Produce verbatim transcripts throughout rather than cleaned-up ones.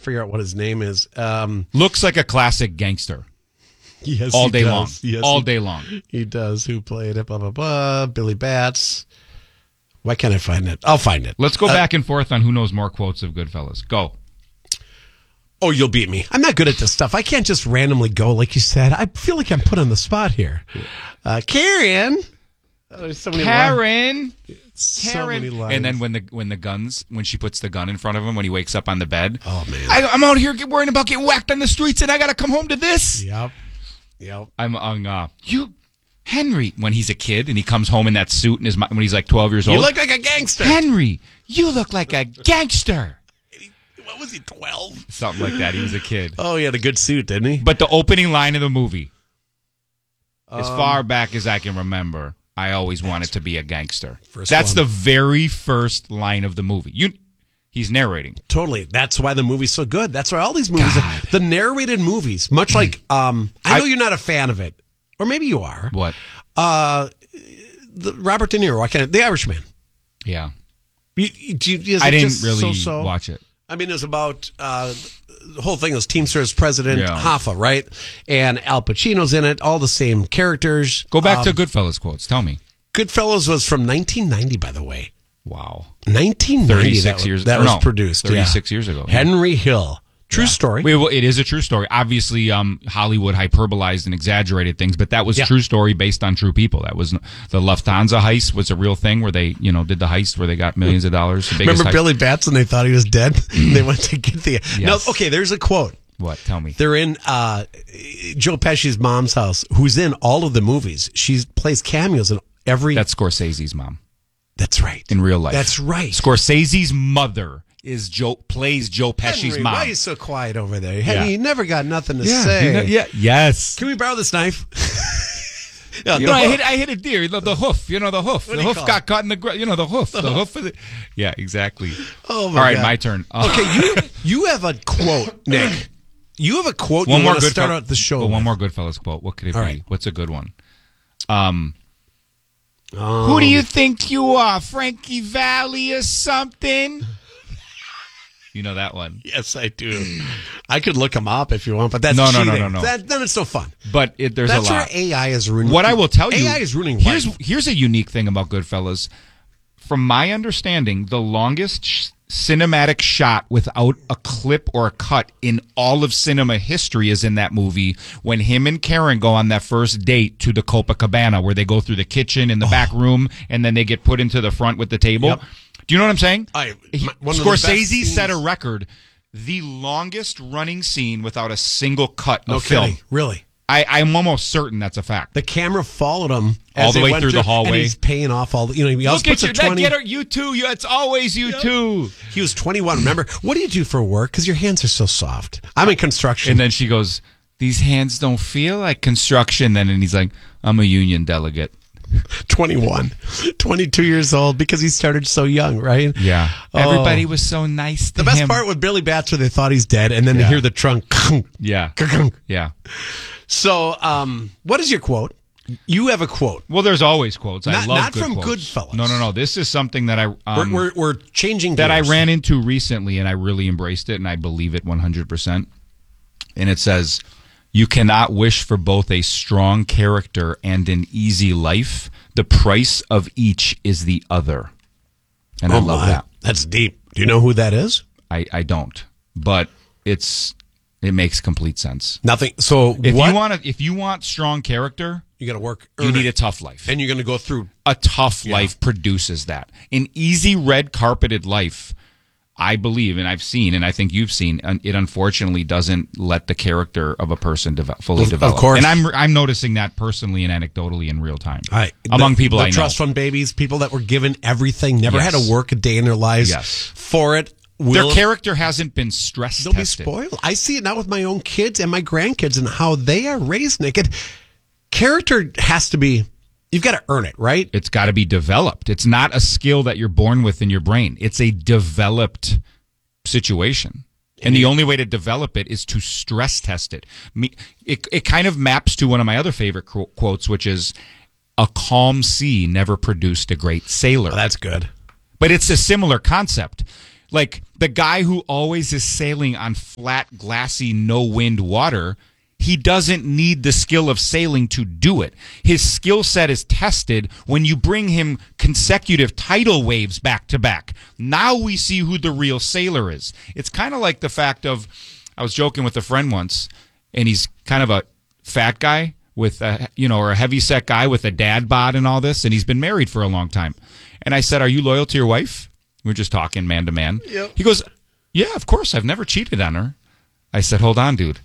figure out what his name is. Um, Looks like a classic gangster. yes, all he day does. long. Yes, all he, day long. He does. Who played it? Blah blah blah. Billy Bats. Why can't I find it? I'll find it. Let's go uh, back and forth on who knows more quotes of Goodfellas. Go. Oh, you'll beat me. I'm not good at this stuff. I can't just randomly go like you said. I feel like I'm put on the spot here. Uh, Karen. Oh, there's so many Karen. So Karen. many lines. And then when the when the guns when she puts the gun in front of him when he wakes up on the bed. Oh man. I, I'm out here get, worrying about getting whacked on the streets and I got to come home to this. Yep. Yep. I'm on uh, you Henry when he's a kid and he comes home in that suit and his when he's like twelve years old. You look like a gangster. Henry, you look like a gangster. What was he, twelve? Something like that. He was a kid. Oh, he had a good suit, didn't he? But the opening line of the movie, um, as far back as I can remember, I always wanted to be a gangster. First That's one. the very first line of the movie. You, he's narrating. Totally. That's why the movie's so good. That's why all these movies, are, the narrated movies, much like, um, I know I- you're not a fan of it, or maybe you are. What? Uh, the Robert De Niro, I can't, The Irishman. Yeah. You, you, do you, is I it didn't just really so-so? watch it. I mean, it was about uh, the whole thing was Teamsters president Yeah. Hoffa, right? And Al Pacino's in it, all the same characters. Go back um, to Goodfellas quotes. Tell me. Goodfellas was from nineteen ninety, by the way. Wow. nineteen ninety. thirty-six that, years That or was no, produced. thirty-six yeah. years ago. Henry Hill. True Yeah. story. Wait, well, it is a true story. Obviously, um, Hollywood hyperbolized and exaggerated things, but that was Yeah. true story based on true people. That was the Lufthansa heist was a real thing where they, you know, did the heist where they got millions of dollars. The biggest Remember heist. Billy Batson? They thought he was dead. They went to get the. No, okay. There's a quote. What? Tell me. They're in uh, Joe Pesci's mom's house, who's in all of the movies. She plays cameos in every. That's Scorsese's mom That's right. in real life. That's right. Scorsese's mother is Joe plays Joe Pesci's Henry, mom. why are you so quiet over there? Henry, Yeah. you never got nothing to yeah, say. you know- yeah. Yes. Can we borrow this knife? yeah, You the know, I hook. hit, I hit a deer. The, the hoof. You know, the hoof. What do the you hoof call got it? caught in the ground. You know, the hoof. The, hoof. Of the, yeah, exactly. Oh my All right, God. my turn. Uh, Okay, you you have a quote, Nick. You have a quote one you more want to good start out the show. Well, one with. more Goodfellas quote. What could it All be? right. What's a good one? Um, Oh. Who do you think you are, Frankie Valley or something? You know that one. Yes, I do. I could look them up if you want, but that's No, no, no, cheating. no, no. That, then it's no fun. But it, there's That's a where lot. A I is ruining. What I will tell you, A I is ruining here's, life. Here's a unique thing about Goodfellas. From my understanding, the longest sh- cinematic shot without a clip or a cut in all of cinema history is in that movie when him and Karen go on that first date to the Copacabana, where they go through the kitchen in the back room and then they get put into the front with the table. Yep. Do you know what I'm saying? I- He- my- one of the best Scorsese set a scenes- record, the longest running scene without a single cut No of film. kidding. Really. I, I'm almost certain that's a fact. The camera followed him All as the they way went through the hallway. and he's paying off all the. You know, he always Look puts at a you, that twenty. get her, you too. You, it's always you too. He was twenty-one. Remember, what do you do for work? Because your hands are so soft. I'm in construction. And then she goes, "These hands don't feel like construction." Then and he's like, "I'm a union delegate." twenty-one, twenty-two years old because he started so young, right? Yeah, Oh. everybody was so nice to The best him. part with Billy Batcher, they thought he's dead, and then Yeah. they hear the trunk. yeah, yeah. So, um, what is your quote? You have a quote. Well, there's always quotes. I Not- love not good from quotes. Goodfellas. No, no, no. This is something that I um, we're, we're we're changing that I gears. ran into recently, and I really embraced it, and I believe it one hundred percent. And it says, "You cannot wish for both a strong character and an easy life. The price of each is the other." And I Oh love my. that. That's deep. Do you know who that is? I, I don't, but it's it makes complete sense. Nothing. So If what? you want to, if you want strong character, you got to work. you earn need it. a tough life. and you're going to go through. A tough life produces that. An easy red carpeted life, I believe, and I've seen, and I think you've seen, and it unfortunately doesn't let the character of a person deve- fully Of- of develop. course. And I'm I'm noticing that personally and anecdotally in real time I, among the, people the I know. trust fund babies, people that were given everything, never Yes. had to work a day in their lives Yes. for it. Their Will, character hasn't been stress they'll be tested. spoiled. I see it now with my own kids and my grandkids and how they are raised naked. Character has to be, you've got to earn it, right? It's got to be developed. It's not a skill that you're born with in your brain. It's a developed situation. And the only way to develop it is to stress test it. Me- It, it kind of maps to one of my other favorite qu- quotes, which is, "A calm sea never produced a great sailor." Oh, that's good. But it's a similar concept. Like, The guy who always is sailing on flat, glassy, no-wind water, he doesn't need the skill of sailing to do it. His skill set is tested when you bring him consecutive tidal waves back to back. Now we see who the real sailor is. It's kind of like the fact of, I was joking with a friend once, and he's kind of a fat guy with a, you know, or a heavy set guy with a dad bod and all this, and he's been married for a long time. And I said, "Are you loyal to your wife?" We we're just talking man to man. Yep. He goes, "Yeah, of course. I've never cheated on her." I said, "Hold on, dude.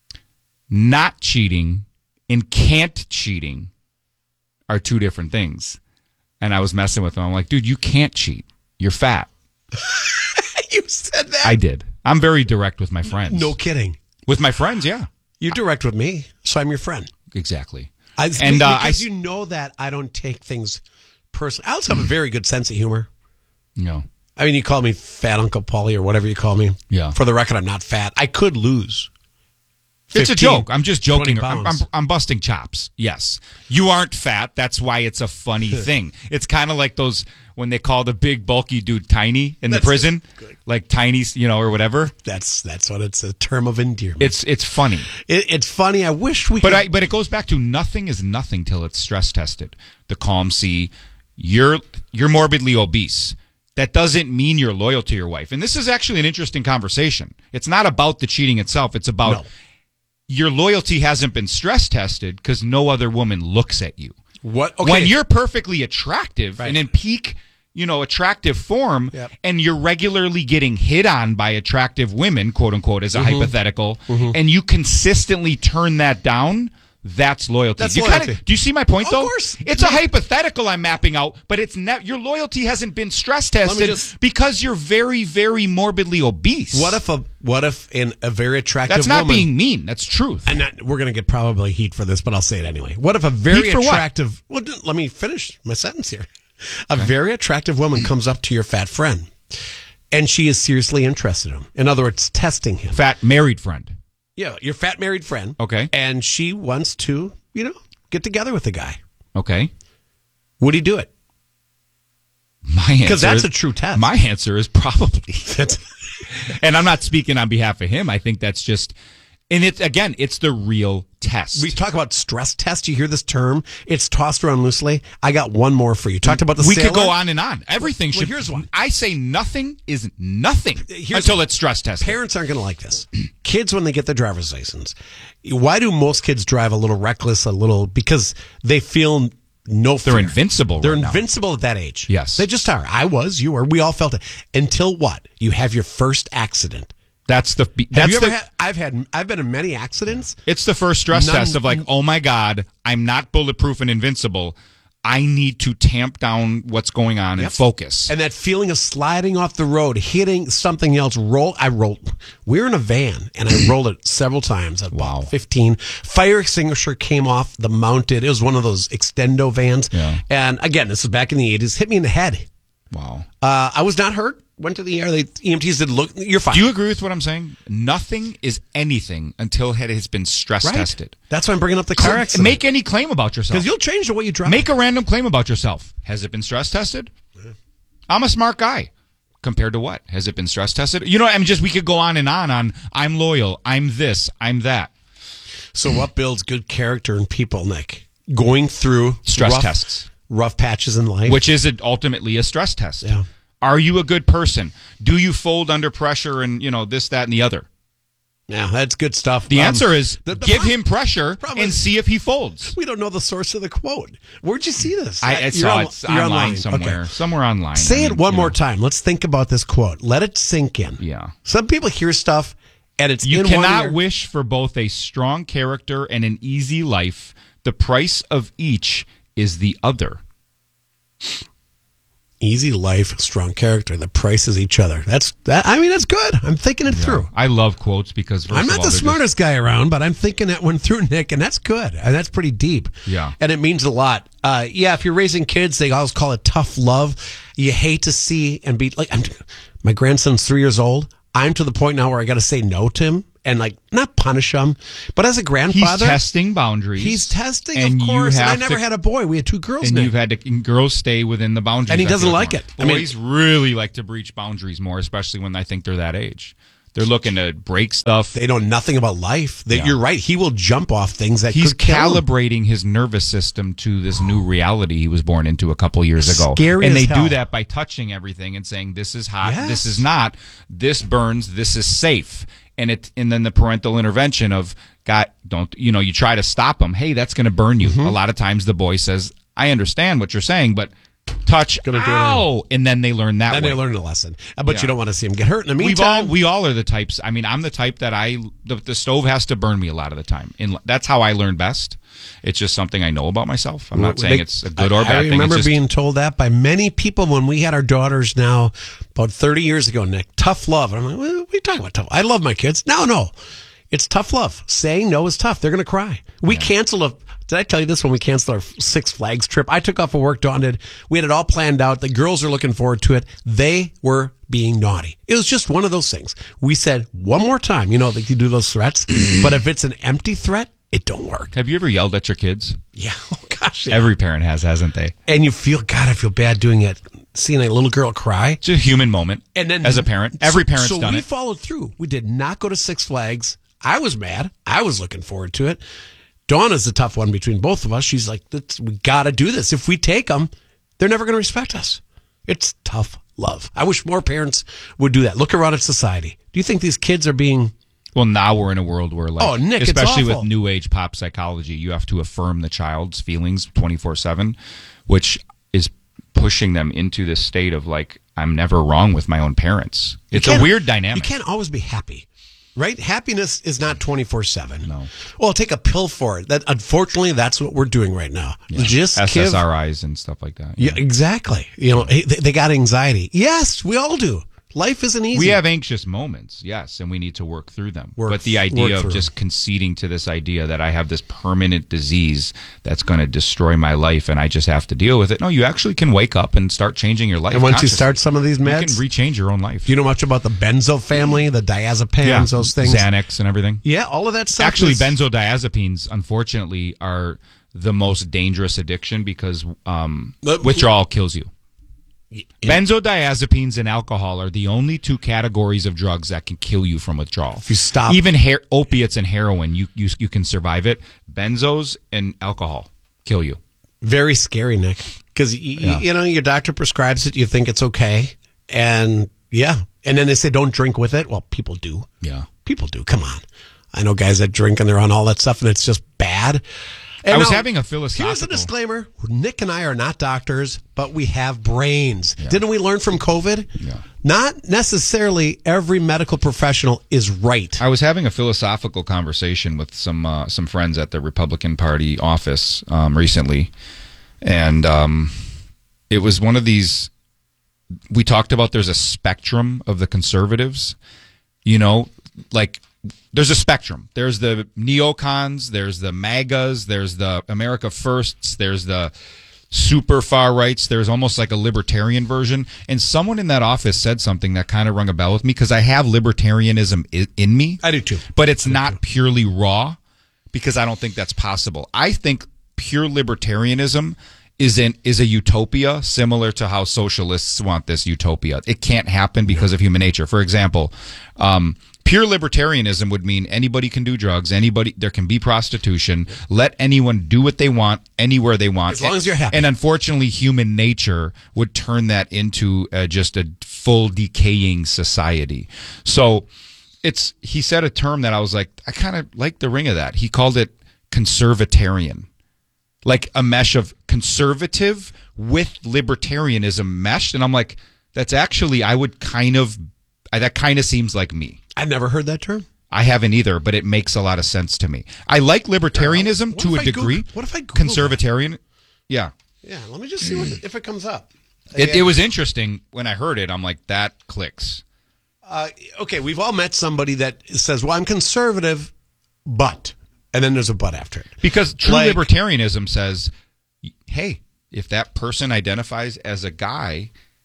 Not cheating and can't cheating are two different things." And I was messing with him. I'm like, "Dude, you can't cheat. You're fat." You said that? I did. I'm very direct with my friends. No kidding. With my friends, yeah. You're direct with me, so I'm your friend. Exactly. I, and uh, because I, you know that I don't take things personally. I also have a very good sense of humor. No. I mean, you call me Fat Uncle Paulie or whatever you call me. Yeah. For the record, I'm not fat. I could lose. It's a joke. I'm just joking. twenty I'm, I'm, pounds. I'm busting chops. Yes. You aren't fat. That's why it's a funny thing. It's kind of like those when they call the big bulky dude tiny in That's the prison, good. like tiny, you know, or whatever. That's that's what it's a term of endearment. It's it's funny. It, it's funny. I wish we But could. I but it goes back to nothing is nothing till it's stress tested. The calm sea, you're you're morbidly obese. That doesn't mean you're loyal to your wife. And this is actually an interesting conversation. It's not about the cheating itself. It's about No. your loyalty hasn't been stress tested because no other woman looks at you. What? Okay. When you're perfectly attractive Right. and in peak, you know, attractive form, Yep. and you're regularly getting hit on by attractive women, quote unquote, as a Mm-hmm. hypothetical, and you consistently turn that down, that's loyalty. That's you loyalty. Kinda, do you see my point, Of though? course. It's a hypothetical I'm mapping out, but it's ne- your loyalty hasn't been stress tested just- because you're very, very morbidly obese. What if a what if in a very attractive That's not woman, being mean. That's truth. and not, we're going to get probably heat for this, but I'll say it anyway. What if a very Heat for what? attractive? Well, d- let me finish my sentence here. A very attractive woman comes up to your fat friend, and she is seriously interested in him. In other words, testing him. Fat married friend. Yeah, your fat married friend. Okay. And she wants to, you know, get together with the guy. Okay. Would he do it? My answer Because that's is- a true test. My answer is probably. That's- And I'm not speaking on behalf of him. I think that's just, and it's again, it's the real test. we talk about stress test. You hear this term? It's tossed around loosely. I got one more for you. Talked about the we sailor. could go on and on. Everything Well, should. here's one. I say nothing is nothing Here's until one. it's stress tested. Parents aren't going to like this. Kids, when they get their driver's license, why do most kids drive a little reckless, a little, because they feel no fear. They're invincible. They're right now. invincible at that age. Yes. They just are. I was, you were, we all felt it. Until what? You have your first accident. That's the. Have That's you ever the. had, I've had, I've been in many accidents. It's the first stress None- test of like, oh my God, I'm not bulletproof and invincible. I need to tamp down what's going on Yep. and focus. And that feeling of sliding off the road, hitting something else, roll. I rolled. We were in a van, and I rolled it several times. At Wow. about fifteen. Fire extinguisher came off the mounted. It was one of those extendo vans. Yeah. And again, this was back in the eighties. Hit me in the head. Wow. Uh, I was not hurt. Went to the E R. The E M Ts did look. You're fine. Do you agree with what I'm saying? Nothing is anything until it has been stress right? tested. That's why I'm bringing up the car accident. Make any claim about yourself. Because you'll change the way you drive. Make a random claim about yourself. Has it been stress tested? I'm a smart guy. Compared to what? Has it been stress tested? You know, I mean, just we could go on and on on I'm loyal, I'm this, I'm that. So what builds good character in people, Nick? Going through Stress rough, tests. rough patches in life. Which is ultimately a stress test. Yeah. Are you a good person? Do you fold under pressure and, you know, this, that, and the other? Yeah, that's good stuff. The Um, answer is the- the give prob- him pressure problem and is- see if he folds. We don't know the source of the quote. Where'd you see this? I, I You're saw on- it you're online, somewhere. Okay. Somewhere online. Say I it mean, one you more know. time. Let's think about this quote. Let it sink in. Yeah. Some people hear stuff and it's You in one cannot ear. wish for both a strong character and an easy life. The price of each is the other. Easy life, strong character. The price is each other. That's that. I mean, that's good. I'm thinking it through. I love quotes because first I'm of not all, the they're smartest guy around, but I'm thinking that one through, Nick, and that's good. And that's pretty deep. Yeah. And it means a lot. Uh, yeah, if you're raising kids, they always call it tough love. You hate to see and be like, I'm, my grandson's three years old. I'm to the point now where I got to say no to him and like not punish them, but as a He's grandfather, testing boundaries. he's testing, and of you course. And I have never to- had a boy. We had two girls. and Nick. you've had to and girls stay within the boundaries. And he I doesn't feel like more. it. I mean- Boys really like to breach boundaries more, especially when I think they're that age. They're looking to break stuff. They know nothing about life. That Yeah. You're right. He will jump off things that He's could kill him. calibrating his nervous system to this new reality he was born into a couple years ago. Scary and as they hell. do that by touching everything and saying, this is hot, Yes. this is not, this burns, this is safe. And it and then the parental intervention of, God, don't, you know, you try to stop him. Hey, that's going to burn you. Mm-hmm. A lot of times the boy says, I understand what you're saying, but touch, Gonna do it ow, and then they learn that Then way. they learn a lesson. Uh, But Yeah. you don't want to see him get hurt in the We've all meantime. we all are the types. I mean, I'm the type that I the, the stove has to burn me a lot of the time, and that's how I learn best. It's just something I know about myself. I'm not They- saying it's a good I- or bad I thing. remember It's just, being told that by many people when we had our daughters now about thirty years ago, Nick. Tough love. And I'm like, what are you talking about tough? I love my kids. No, no. It's tough love. Saying no is tough. They're going to cry. We canceled a. Did I tell you this when we canceled our Six Flags trip? I took off of work, Dawn did. We had it all planned out. The girls are looking forward to it. They were being naughty. It was just one of those things. We said one more time, you know, that you do those threats, but if it's an empty threat, it don't work. have you ever yelled at your kids? Yeah. Oh, gosh. Yeah. Every parent has, hasn't they? And you feel, God, I feel bad doing it. Seeing a little girl cry. It's a human moment. And then as a parent, every so- parent's so done we it. followed through. We did not go to Six Flags. I was mad. I was looking forward to it. Dawn is the tough one between both of us. She's like, "That's- we got to do this. If we take them, they're never going to respect us. It's tough love. I wish more parents would do that. Look around at society. Do you think these kids are being... Well, now we're in a world where, like, Oh, Nick, it's especially awful. with new age pop psychology, you have to affirm the child's feelings twenty-four seven, which is pushing them into this state of like, I'm never wrong with my own parents. It's a can't- weird dynamic. You can't always be happy, right? Happiness is not twenty-four seven. No. Well, take a pill for it. That Unfortunately, that's what we're doing right now. Just S give... S R Is and stuff like that. Yeah, exactly. You know, they, they got anxiety. Yes, we all do. Life isn't easy. We have anxious moments, yes, and we need to work through them. Work- but the work idea of through just conceding to this idea that I have this permanent disease that's going to destroy my life and I just have to deal with it. No, you actually can wake up and start changing your life. And once you consciously. start some of these you meds, can rechange your own life. do you know much about the benzo family, the diazepams, those things? Xanax and everything. Yeah, all of that stuff. Actually, is- benzodiazepines, unfortunately, are the most dangerous addiction because um, But- withdrawal kills you. Benzodiazepines and alcohol are the only two categories of drugs that can kill you from withdrawal. If you stop- even her- opiates and heroin, you, you you can survive it. Benzos and alcohol kill you. Very scary, Nick. Because, y- y- Yeah. you know, your doctor prescribes it, you think it's okay. And, yeah. And then they say don't drink with it. Well, people do. Yeah. People do. Come on. I know guys that drink and they're on all that stuff and it's just bad. And I was now, having a here's a philosophical. disclaimer. Nick and I are not doctors, but we have brains. Didn't we learn from COVID? Yeah. Not necessarily every medical professional is right. I was having a philosophical conversation with some uh, some friends at the Republican Party office um, recently, and um, it was one of these. We talked about there's a spectrum of the conservatives, you know, like there's a spectrum. There's the neocons, there's the MAGAs, there's the America Firsts, there's the super far rights. There's almost like a libertarian version. And someone in that office said something that kind of rung a bell with me because I have libertarianism i- in me. I do too. But it's not purely raw because I don't think that's possible. I think pure libertarianism is in is a utopia similar to how socialists want this utopia. It can't happen because of human nature. For example, um, pure libertarianism would mean anybody can do drugs, anybody there can be prostitution, let anyone do what they want anywhere they want. As long as you're happy. And unfortunately, human nature would turn that into uh, just a full decaying society. So it's he said a term that I was like, I kind of like the ring of that. He called it conservatarian. Like a mesh of conservative with libertarianism meshed. And I'm like, that's actually, I would kind of, that kind of seems like me. I've never heard that term. I haven't either, but it makes a lot of sense to me. I like libertarianism What to if a I degree. Google- what if I Google Conservatarian? Yeah. Yeah, let me just see what, if it comes up. It, it was interesting when I heard it. I'm like, that clicks. Uh, okay, we've all met somebody that says, well, I'm conservative, but, and then there's a but after it. Because true Like- libertarianism says, hey, if that person identifies as a guy,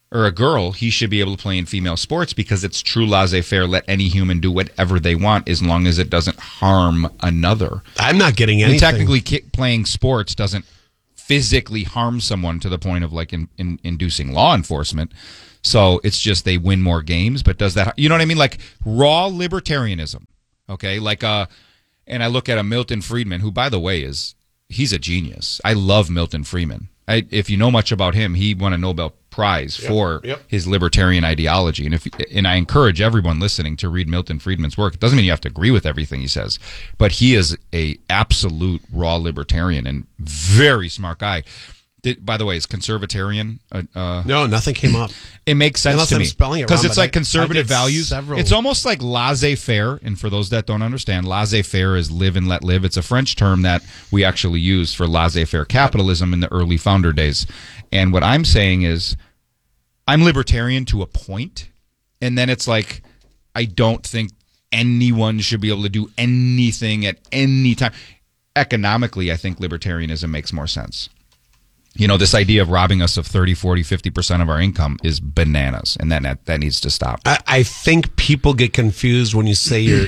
or a girl, he should be able to play in female sports because it's true laissez-faire. Let any human do whatever they want as long as it doesn't harm another. I'm not getting anything. And technically, ki- playing sports doesn't physically harm someone to the point of like in, in, inducing law enforcement. So it's just they win more games, but does that, you know what I mean? Like raw libertarianism, okay? Like, uh, and I look at a Milton Friedman, who, by the way, is, he's a genius. I love Milton Friedman. I, if you know much about him, he won a Nobel Prize Yep, for yep. his libertarian ideology. And if and I encourage everyone listening to read Milton Friedman's work. It doesn't mean you have to agree with everything he says, but he is a absolute raw libertarian and very smart guy. Did, by the way, is conservatarian? Uh, uh, No, nothing came up. It makes sense Unless to I'm me spelling it because wrong, it's but like I- conservative I did values. several- It's almost like laissez-faire. And for those that don't understand, laissez-faire is live and let live. It's a French term that we actually used for laissez-faire capitalism in the early founder days. And what I'm saying is, I'm libertarian to a point, and then it's like I don't think anyone should be able to do anything at any time. Economically, I think libertarianism makes more sense. You know, this idea of robbing us of thirty, forty, fifty percent of our income is bananas, and that that, that needs to stop. I, I think people get confused when you say you're,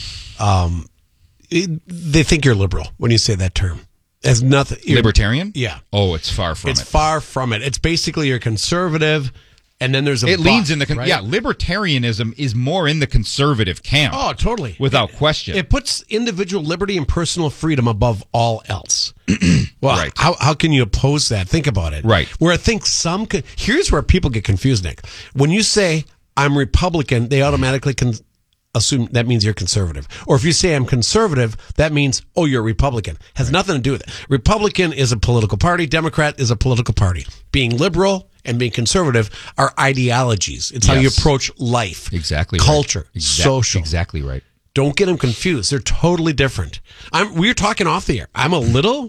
um, it, they think you're liberal when you say that term. As nothing. you're- Libertarian? Yeah. Oh, it's far from It's it. far from it. It's basically you're conservative, and then there's a It but, leans in the con- right? yeah. Libertarianism is more in the conservative camp, Oh, totally. without question. It puts individual liberty and personal freedom above all else. Well, Right. how how can you oppose that? Think about it. Right. Where I think some co- here's where people get confused, Nick. When you say I'm Republican, they automatically can assume that means you're conservative. Or if you say I'm conservative, that means oh you're a Republican. Has nothing to do with it. Republican is a political party. Democrat is a political party. Being liberal and being conservative are ideologies. It's how you Yes. approach life. exactly. right. Culture. Exact- Social. Exactly right. Don't get them confused. They're totally different. I'm, we were talking off the air. I'm a little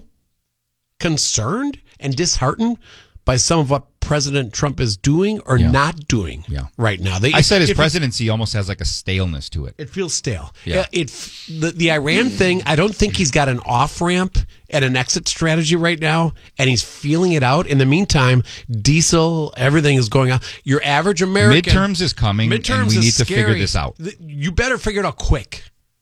concerned and disheartened by some of what President Trump is doing or Yeah. not doing Yeah. right now. They, I said his if it- presidency almost has like a staleness to it. It feels stale. Yeah. Yeah. It, the, the Iran thing, I don't think he's got an off ramp and an exit strategy right now, and he's feeling it out. In the meantime, diesel, everything is going on. Your average American. Midterms is coming, Midterms and we is need to scary. figure this out. Th- You better figure it out quick.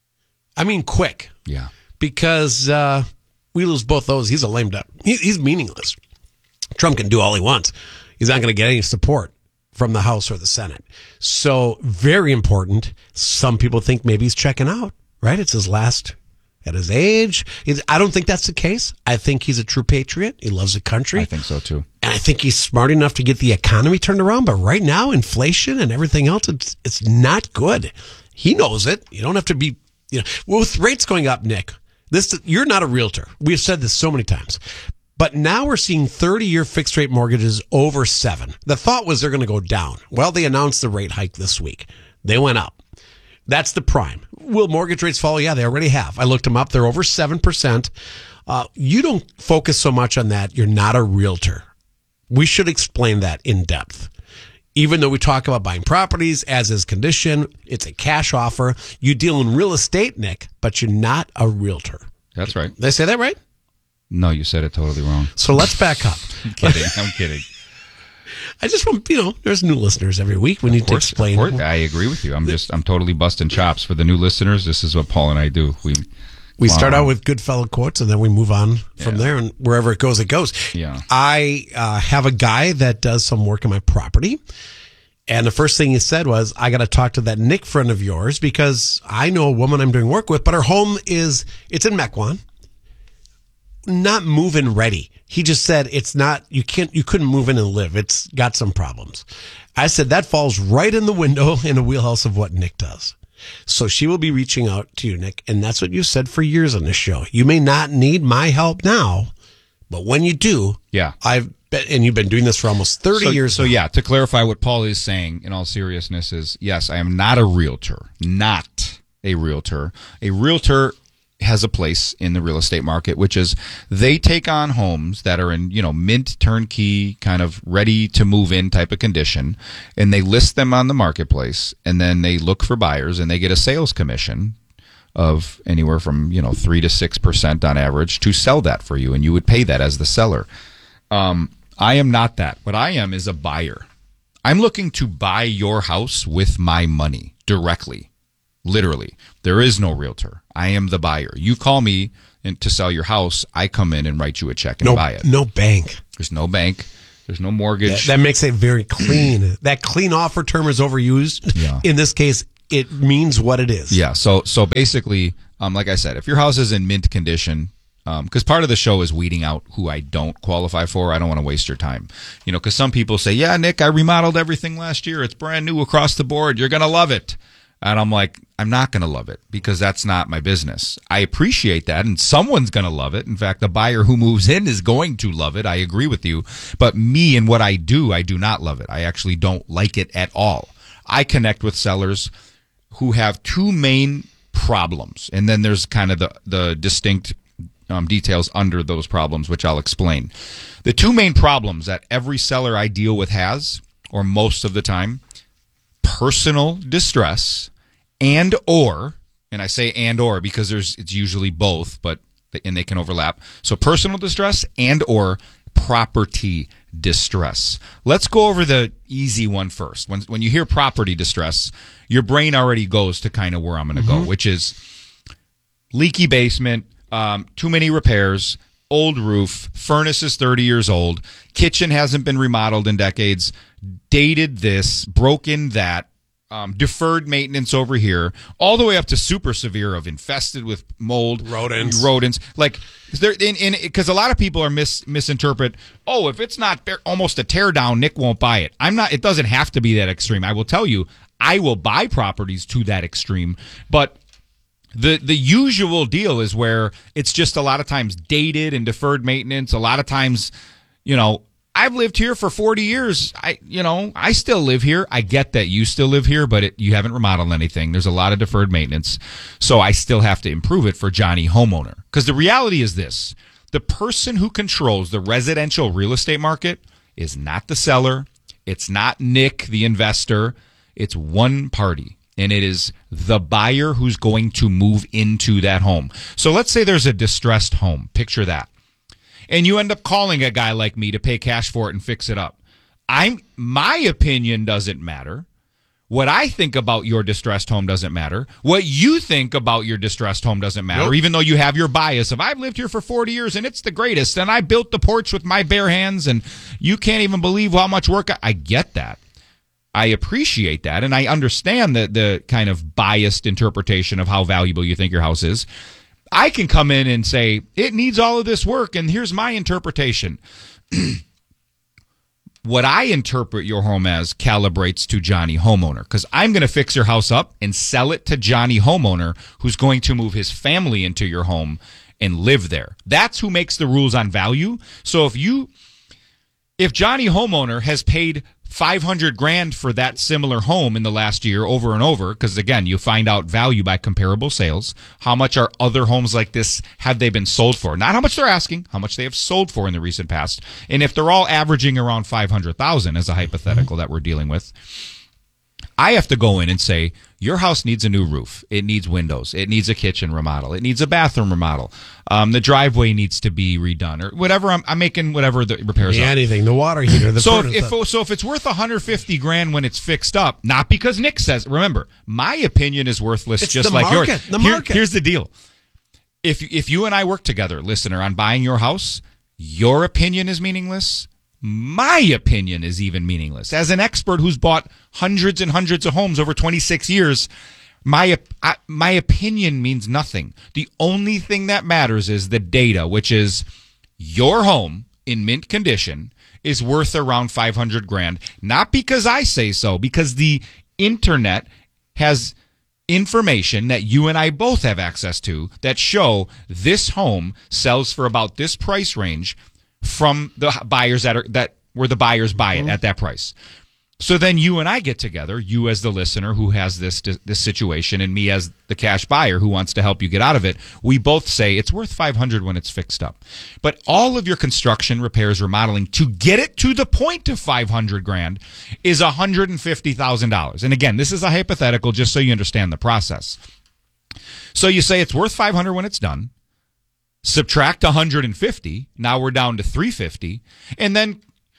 I mean, quick. Yeah. Because uh, we lose both those. He's a lame duck. He, he's meaningless. Trump can do all he wants. He's not going to get any support from the House or the Senate. So very important. Some people think maybe he's checking out, right? It's his last at his age. He's, I don't think that's the case. I think he's a true patriot. He loves the country. I think so too. And I think he's smart enough to get the economy turned around. But right now, inflation and everything else, it's, it's not good. He knows it. You don't have to be, you know, with rates going up, Nick, this, you're not a realtor. We've said this so many times. But now we're seeing thirty-year fixed rate mortgages over seven. The thought was they're going to go down. Well, they announced the rate hike this week. They went up. That's the prime. Will mortgage rates fall? Yeah, they already have. I looked them up. They're over seven percent. Uh, you don't focus so much on that. You're not a realtor. We should explain that in depth. Even though we talk about buying properties as is condition, it's a cash offer. You deal in real estate, Nick, but you're not a realtor. That's right. Did I say that right? No, you said it totally wrong. So let's back up. I'm kidding. I'm kidding. I just want, you know, there's new listeners every week. We need Of course, to explain. of course, I agree with you. I'm just, I'm totally busting chops for the new listeners. This is what Paul and I do. We We start Wow. out with good fellow quotes, and then we move on from Yeah. there, and wherever it goes, it goes. Yeah. I uh, have a guy that does some work on my property, and the first thing he said was, I got to talk to that Nick friend of yours because I know a woman I'm doing work with, but her home is, it's in Mequon. Not move-in ready. He just said it's not, you can't, you couldn't move in and live. It's got some problems. I said that falls right in the window in the wheelhouse of what Nick does. So she will be reaching out to you, Nick. And that's what you've said for years on this show. You may not need my help now, but when you do, Yeah. I've been, and you've been doing this for almost thirty so, years. So now. yeah, to clarify what Paul is saying in all seriousness is, yes, I am not a realtor, not a realtor. A realtor has a place in the real estate market, which is they take on homes that are in, you know, mint turnkey kind of ready to move in type of condition, and they list them on the marketplace, and then they look for buyers, and they get a sales commission of anywhere from, you know, three to six percent on average to sell that for you, and you would pay that as the seller. Um, I am not that. What I am is a buyer. I'm looking to buy your house with my money directly. Literally. There is no realtor. I am the buyer. You call me and to sell your house, I come in and write you a check and no, buy it. No bank. There's no bank. There's no mortgage. That, that makes it very clean. That clean offer term is overused. Yeah. In this case, it means what it is. Yeah. So so basically, um, like I said, if your house is in mint condition, because um, part of the show is weeding out who I don't qualify for. I don't want to waste your time. You know, because some people say, yeah, Nick, I remodeled everything last year. It's brand new across the board. You're going to love it. And I'm like, I'm not going to love it because that's not my business. I appreciate that, and someone's going to love it. In fact, the buyer who moves in is going to love it. I agree with you. But me and what I do, I do not love it. I actually don't like it at all. I connect with sellers who have two main problems, and then there's kind of the, the distinct um, details under those problems, which I'll explain. The two main problems that every seller I deal with has, or most of the time, personal distress and or, and I say and or because there's it's usually both, but and they can overlap. So personal distress and or property distress. Let's go over the easy one first. When when you hear property distress, your brain already goes to kind of where I'm going to mm-hmm. go, which is leaky basement, um, too many repairs, old roof, furnace is thirty years old, kitchen hasn't been remodeled in decades, dated this, broken that, um, deferred maintenance over here, all the way up to super severe of infested with mold, rodents, rodents. Like there, in in because a lot of people are mis misinterpret. Oh, if it's not almost a tear down, Nick won't buy it. I'm not. It doesn't have to be that extreme. I will tell you, I will buy properties to that extreme, but The the usual deal is where it's just a lot of times dated and deferred maintenance. A lot of times, you know, I've lived here for forty years. I you know, I still live here. I get that you still live here, but it, you haven't remodeled anything. There's a lot of deferred maintenance. So I still have to improve it for Johnny homeowner. Because the reality is this. The person who controls the residential real estate market is not the seller. It's not Nick, the investor. It's one party. And it is the buyer who's going to move into that home. So let's say there's a distressed home. Picture that. And you end up calling a guy like me to pay cash for it and fix it up. I'm my opinion doesn't matter. What I think about your distressed home doesn't matter. What you think about your distressed home doesn't matter, nope. Even though you have your bias of I've lived here for forty years and it's the greatest and I built the porch with my bare hands and you can't even believe how much work I, I get that. I appreciate that, and I understand the, the kind of biased interpretation of how valuable you think your house is. I can come in and say, it needs all of this work, and here's my interpretation. What I interpret your home as calibrates to Johnny homeowner, because I'm going to fix your house up and sell it to Johnny homeowner, who's going to move his family into your home and live there. That's who makes the rules on value. So if you, if Johnny homeowner has paid five hundred grand for that similar home in the last year over and over, because again, you find out value by comparable sales. How much are other homes like this, have they been sold for? Not how much they're asking, how much they have sold for in the recent past. And if they're all averaging around five hundred thousand as a hypothetical that we're dealing with, I have to go in and say, your house needs a new roof. It needs windows. It needs a kitchen remodel. It needs a bathroom remodel. Um, the driveway needs to be redone or whatever. I'm, I'm making whatever the repairs yeah, are. Anything. The water heater. The so if, if so if it's worth one hundred fifty grand when it's fixed up, not because Nick says. Remember, my opinion is worthless, it's just the like market, yours. The Here, market. Here's the deal. If if you and I work together, listener, on buying your house, your opinion is meaningless. My opinion is even meaningless. As an expert who's bought hundreds and hundreds of homes over twenty-six years, my I, my opinion means nothing. The only thing that matters is the data, which is your home in mint condition is worth around five hundred grand. Not because I say so, because the internet has information that you and I both have access to that show this home sells for about this price range from the buyers that are that where the buyers buy it mm-hmm. at that price. So then you and I get together, you as the listener who has this this situation and me as the cash buyer who wants to help you get out of it. We both say it's worth five hundred when it's fixed up. But all of your construction, repairs, remodeling to get it to the point of five hundred grand is one hundred fifty thousand dollars. And again, this is a hypothetical just so you understand the process. So you say it's worth five hundred when it's done. Subtract one hundred fifty, now we're down to three hundred fifty, and then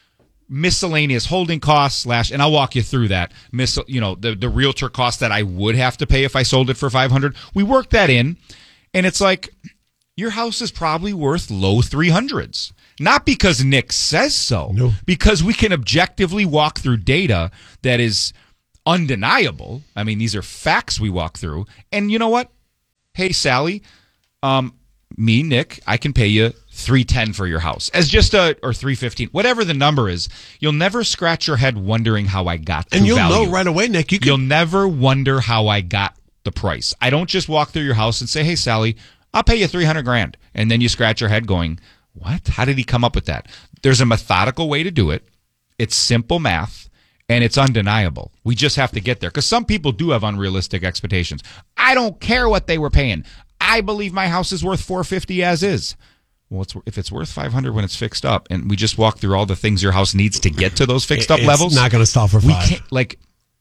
miscellaneous holding costs slash, and I'll walk you through that. Miss, you know, the the realtor cost that I would have to pay if I sold it for five hundred. We work that in, and it's like your house is probably worth low three hundreds. Not because Nick says so, no. because we can objectively walk through data that is undeniable. I mean, these are facts we walk through. And you know what? Hey, Sally, um, me, Nick, I can pay you three ten for your house as just a, or three fifteen, whatever the number is. You'll never scratch your head wondering how I got to and you'll value. know right away, Nick. You can... You'll never wonder how I got the price. I don't just walk through your house and say, hey, Sally, I'll pay you three hundred grand. And then you scratch your head going, what? How did he come up with that? There's a methodical way to do it. It's simple math, and it's undeniable. We just have to get there because some people do have unrealistic expectations. I don't care what they were paying. I believe my house is worth four hundred fifty as is. Well, it's, if it's worth five hundred when it's fixed up, and we just walk through all the things your house needs to get to those fixed up it's levels, it's not going to sell for we five. can't, like,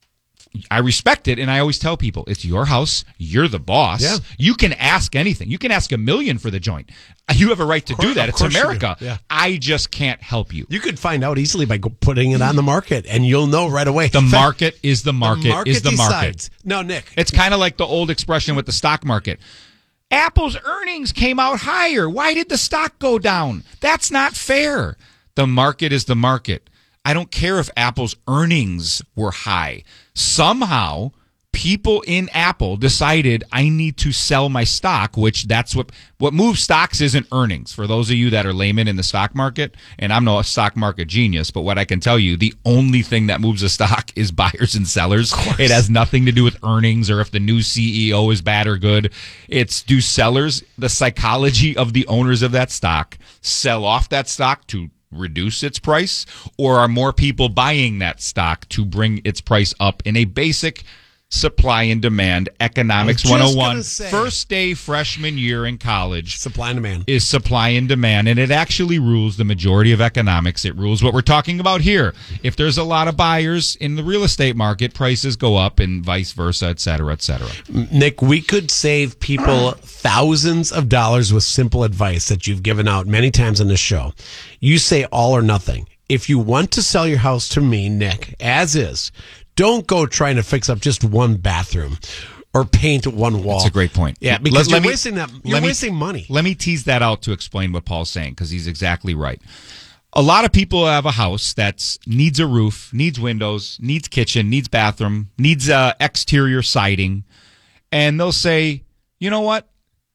I respect it, and I always tell people, it's your house. You're the boss. Yeah. You can ask anything. You can ask a million for the joint. You have a right to Course, do that. of It's course you do. America. Yeah. I just can't help you. You could find out easily by go- putting it on the market, and you'll know right away. The In fact, market is the market, the market is the market. decides. No, Nick. It's kind of like the old expression with the stock market. Apple's earnings came out higher. Why did the stock go down? That's not fair. The market is the market. I don't care if Apple's earnings were high. Somehow, people in Apple decided I need to sell my stock, which that's what what moves stocks isn't earnings. For those of you that are laymen in the stock market, and I'm no stock market genius, but what I can tell you, the only thing that moves a stock is buyers and sellers. It has nothing to do with earnings or if the new C E O is bad or good. It's do sellers, the psychology of the owners of that stock, sell off that stock to reduce its price, or are more people buying that stock to bring its price up in a basic supply and demand economics I was just one oh one gonna say. first day freshman year in college Supply and demand. is supply and demand, and it actually rules the majority of economics. It rules what we're talking about here. If there's a lot of buyers in the real estate market, prices go up, and vice versa, et cetera, et cetera. Nick, we could save people thousands of dollars with simple advice that you've given out many times on this show. You say all or nothing. If you want to sell your house to me, Nick, as is, don't go trying to fix up just one bathroom or paint one wall. That's a great point. Yeah, because Let- let you're me- wasting that. You're let me- wasting money. Let me tease that out to explain what Paul's saying, because he's exactly right. A lot of people have a house that needs a roof, needs windows, needs kitchen, needs bathroom, needs uh, exterior siding, and they'll say, you know what?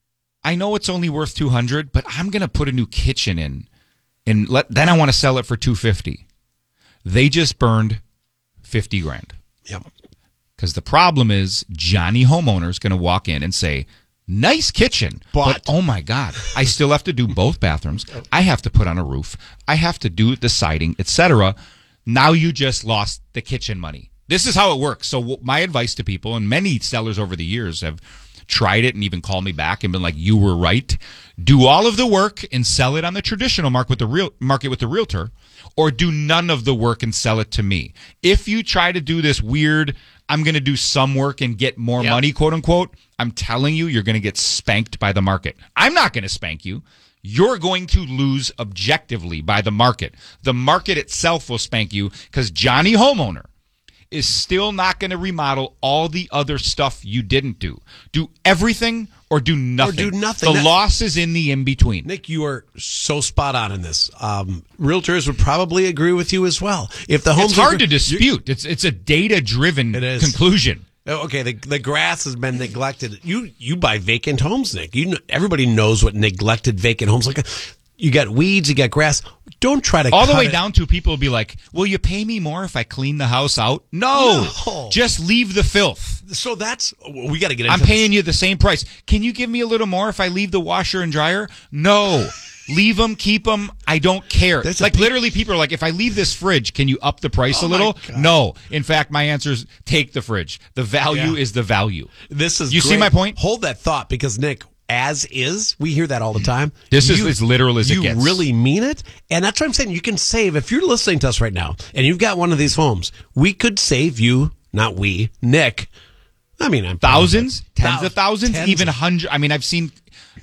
I know it's only worth two hundred, but I'm going to put a new kitchen in, and let, then I want to sell it for two fifty. They just burned fifty grand. Yep. Because the problem is Johnny homeowner is going to walk in and say, nice kitchen, But- oh my God, I still have to do both bathrooms. I have to put on a roof. I have to do the siding, et cetera. Now you just lost the kitchen money. This is how it works. So w- my advice to people, and many sellers over the years have tried it and even called me back and been like, you were right. Do all of the work and sell it on the traditional market with the real market with the realtor, or do none of the work and sell it to me. If you try to do this weird, I'm going to do some work and get more Yep. money, quote unquote, I'm telling you, you're going to get spanked by the market. I'm not going to spank you. You're going to lose objectively by the market. The market itself will spank you because Johnny homeowner is still not going to remodel all the other stuff you didn't do. Do everything or do nothing. do nothing. The That- loss is in the in-between. Nick, you are so spot on in this. Um, realtors would probably agree with you as well. If the homes It's hard are- to dispute. It's it's a data-driven It is. conclusion. Oh, okay, the the grass has been neglected. You you buy vacant homes, Nick. You know, everybody knows what neglected vacant homes like. You got weeds, you got grass. Don't try to All the cut way it. down to people will be like, will you pay me more if I clean the house out? No. No. Just leave the filth. So that's we got to get into I'm paying you the same price. Can you give me a little more if I leave the washer and dryer? No. Leave them, keep them. I don't care. That's a Like big- literally people are like, if I leave this fridge, can you up the price Oh, a my little? God. No. In fact, my answer is take the fridge. The value Yeah. is the value. This is You see great. my point? Hold that thought, because Nick, as is, we hear that all the time. This is as literal as it you gets. really mean it, and that's what I'm saying. You can save if you're listening to us right now, and you've got one of these homes. We could save you, not we, Nick. I mean, I'm Thousands, tens Thou- of thousands, tens even of- hundred. I mean, I've seen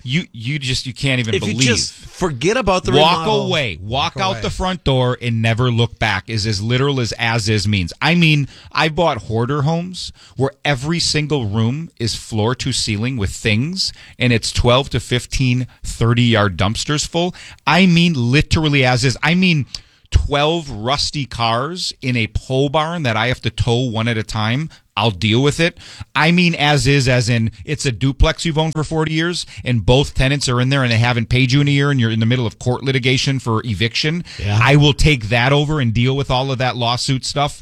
you you just you can't even if believe. you just forget about the walk remodel, away, walk, walk out away. the front door and never look back is as literal as as is means. I mean, I bought hoarder homes where every single room is floor to ceiling with things, and it's twelve to fifteen, thirty yard dumpsters full. I mean, literally as is. I mean, twelve rusty cars in a pole barn that I have to tow one at a time. I'll deal with it. I mean, as is, as in it's a duplex you've owned for forty years and both tenants are in there and they haven't paid you in a year and you're in the middle of court litigation for eviction. Yeah. I will take that over and deal with all of that lawsuit stuff.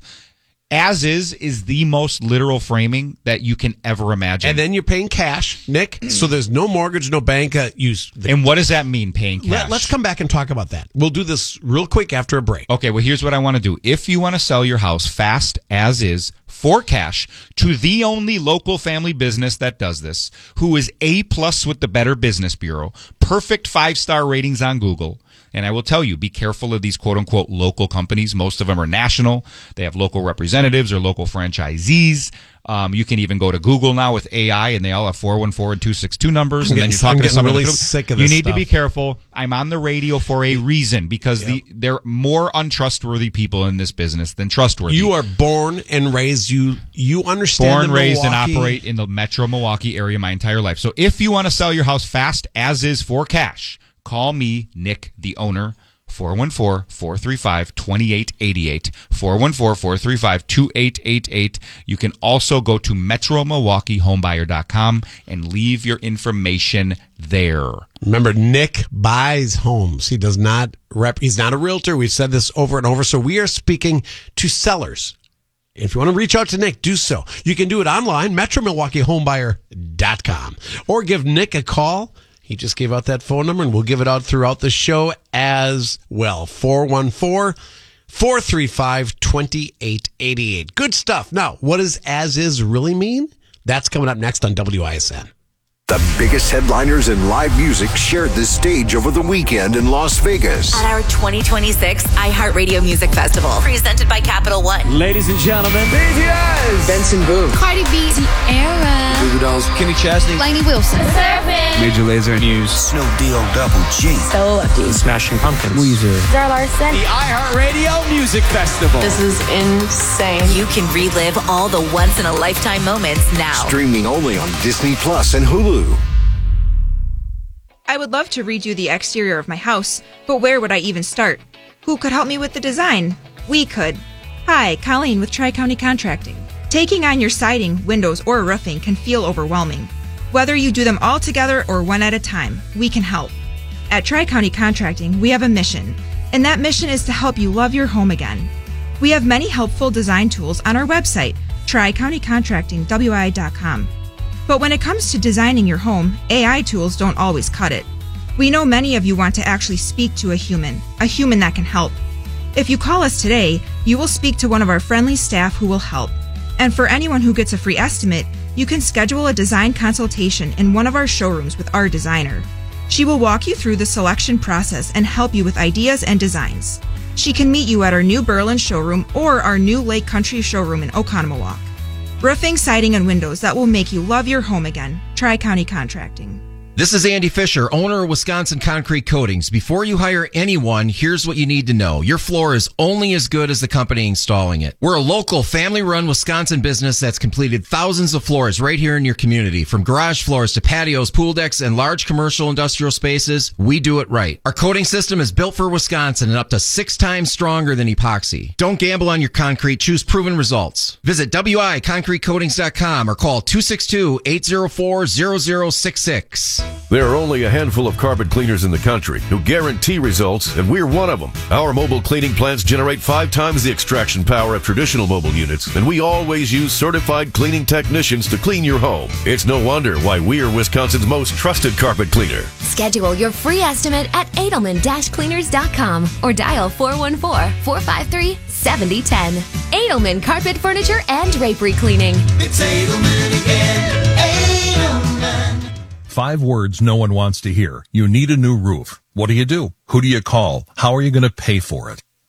As is is the most literal framing that you can ever imagine. And then you're paying cash, Nick. So there's no mortgage, no bank. Uh, use the, and what does that mean, paying cash? Let, let's come back and talk about that. We'll do this real quick after a break. Okay, well, here's what I want to do. If you want to sell your house fast as is for cash to the only local family business that does this, who is A plus with the Better Business Bureau, perfect five-star ratings on Google. And I will tell you, be careful of these quote-unquote local companies. Most of them are national. They have local representatives or local franchisees. Um, you can even go to Google now with A I, and they all have four one four and two six two numbers. I'm And then getting- you're talking I'm to getting someone. really that's- sick of you this need to be stuff. careful. I'm on the radio for a reason because Yep. the they're more untrustworthy people in this business than trustworthy. You are born and raised. You you understand. Born, the raised, and Milwaukee- operate in the metro Milwaukee area my entire life. So if you want to sell your house fast as is for cash, call me, Nick, the owner, four one four, four three five, two eight eight eight, four one four, four three five, two eight eight eight. You can also go to metro milwaukee homebuyer dot com and leave your information there. Remember, Nick buys homes. He does not rep. He's not a realtor. We've said this over and over. So we are speaking to sellers. If you want to reach out to Nick, do so. You can do it online, metro milwaukee homebuyer dot com, or give Nick a call. He just gave out that phone number, and we'll give it out throughout the show as well. four one four, four three five, two eight eight eight. Good stuff. Now, what does as is really mean? That's coming up next on W I S N. The biggest headliners in live music shared the stage over the weekend in Las Vegas. At our twenty twenty-six iHeartRadio Music Festival, presented by Capital One. Ladies and gentlemen, B T S, Benson Boone, Cardi B, Ciara, Goo Goo Dolls, Kenny Chesney, Lainey Wilson, Major Lazer, News, Snoop D O Double G, So Lucky, Smashing Pumpkins, Weezer. Zara Larson. the iHeartRadio Music Festival. This is insane. You can relive all the once-in-a-lifetime moments now. Streaming only on Disney Plus and Hulu. I would love to redo the exterior of my house, but where would I even start? Who could help me with the design? We could. Hi, Colleen with Tri-County Contracting. Taking on your siding, windows, or roofing can feel overwhelming. Whether you do them all together or one at a time, we can help. At Tri-County Contracting, we have a mission, and that mission is to help you love your home again. We have many helpful design tools on our website, tri county contracting w i dot com. But when it comes to designing your home, A I tools don't always cut it. We know many of you want to actually speak to a human, a human that can help. If you call us today, you will speak to one of our friendly staff who will help. And for anyone who gets a free estimate, you can schedule a design consultation in one of our showrooms with our designer. She will walk you through the selection process and help you with ideas and designs. She can meet you at our new Berlin showroom or our new Lake Country showroom in Oconomowoc. Roofing, siding, and windows that will make you love your home again. Tri-County Contracting. This is Andy Fisher, owner of Wisconsin Concrete Coatings. Before you hire anyone, here's what you need to know. Your floor is only as good as the company installing it. We're a local, family-run Wisconsin business that's completed thousands of floors right here in your community. From garage floors to patios, pool decks, and large commercial industrial spaces, we do it right. Our coating system is built for Wisconsin and up to six times stronger than epoxy. Don't gamble on your concrete. Choose proven results. Visit w i concrete coatings dot com or call two six two, eight zero four, zero zero six six. There are only a handful of carpet cleaners in the country who guarantee results, and we're one of them. Our mobile cleaning plants generate five times the extraction power of traditional mobile units, and we always use certified cleaning technicians to clean your home. It's no wonder why we're Wisconsin's most trusted carpet cleaner. Schedule your free estimate at edelman dash cleaners dot com or dial four one four, four five three, seven zero one zero. Edelman Carpet Furniture and Drapery Cleaning. It's Edelman again. Edelman. Five words no one wants to hear. You need a new roof. What do you do? Who do you call? How are you going to pay for it?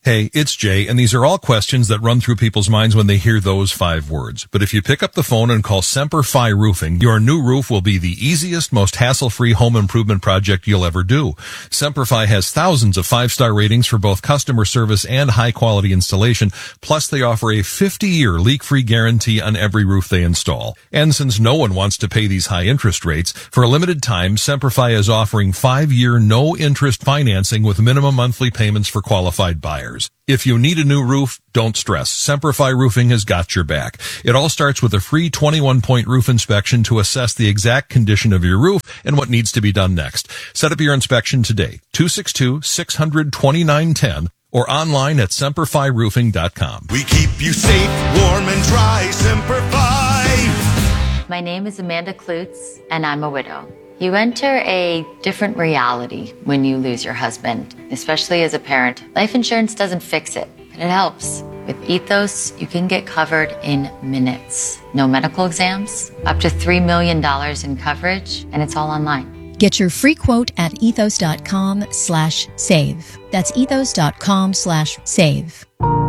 Hey, it's Jay, and these are all questions that run through people's minds when they hear those five words. But if you pick up the phone and call Semper Fi Roofing, your new roof will be the easiest, most hassle-free home improvement project you'll ever do. Semper Fi has thousands of five-star ratings for both customer service and high-quality installation, plus they offer a fifty-year leak-free guarantee on every roof they install. And since no one wants to pay these high interest rates, for a limited time, Semper Fi is offering five-year no-interest financing with minimum monthly payments for qualified buyers. If you need a new roof, don't stress. Semper Fi Roofing has got your back. It all starts with a free twenty-one point roof inspection to assess the exact condition of your roof and what needs to be done next. Set up your inspection today. two six two, six hundred, twenty-nine ten or online at semper fi roofing dot com. We keep you safe, warm, and dry. Semper Fi. My name is Amanda Klutz, and I'm a widow. You enter a different reality when you lose your husband, especially as a parent. Life insurance doesn't fix it, but it helps. With Ethos, you can get covered in minutes. No medical exams, up to three million dollars in coverage, and it's all online. Get your free quote at ethos.com slash save. That's ethos.com slash save.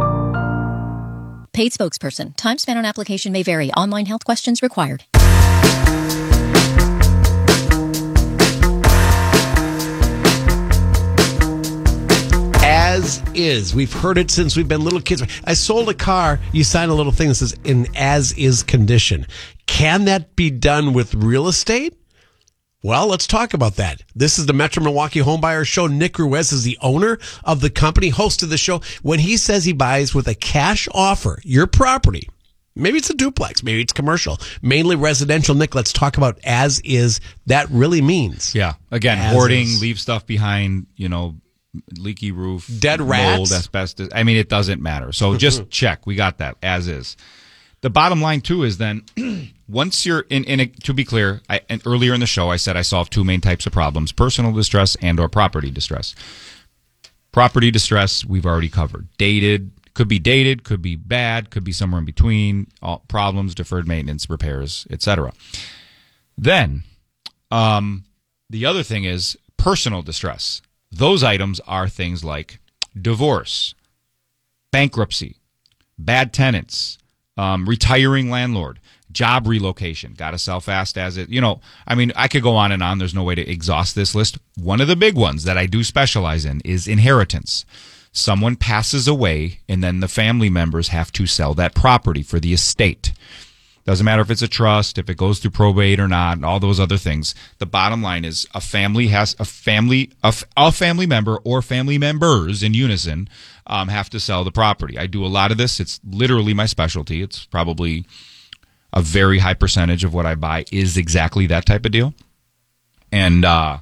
Paid spokesperson. Time spent on application may vary. Online health questions required. As is. We've heard it since we've been little kids. I sold a car. You sign a little thing that says in as is condition. Can that be done with real estate? Well, let's talk about that. This is the Metro Milwaukee Homebuyer Show. Nick Ruiz is the owner of the company, host of the show. When he says he buys with a cash offer your property, maybe it's a duplex, maybe it's commercial, mainly residential. Nick, let's talk about as is. That really means. Yeah. Again, as hoarding, is. leave stuff behind, you know, leaky roof, dead rats, mold, asbestos. I mean, it doesn't matter. So just check. We got that as is. The bottom line too is then once you're in, in a, to be clear, I, and earlier in the show I said I solved two main types of problems: personal distress and or property distress. Property distress we've already covered. Dated, could be dated, could be bad, could be somewhere in between. All problems, deferred maintenance, repairs, et cetera. Then, um, the other thing is personal distress. Those items are things like divorce, bankruptcy, bad tenants, um, retiring landlord, job relocation. Got to sell fast as it, you know, I mean, I could go on and on. There's no way to exhaust this list. One of the big ones that I do specialize in is inheritance. Someone passes away and then the family members have to sell that property for the estate. Doesn't matter if it's a trust, if it goes through probate or not, and all those other things. The bottom line is a family has a family, a, a family member or family members in unison um, have to sell the property. I do a lot of this. It's literally my specialty. It's probably a very high percentage of what I buy is exactly that type of deal. And uh,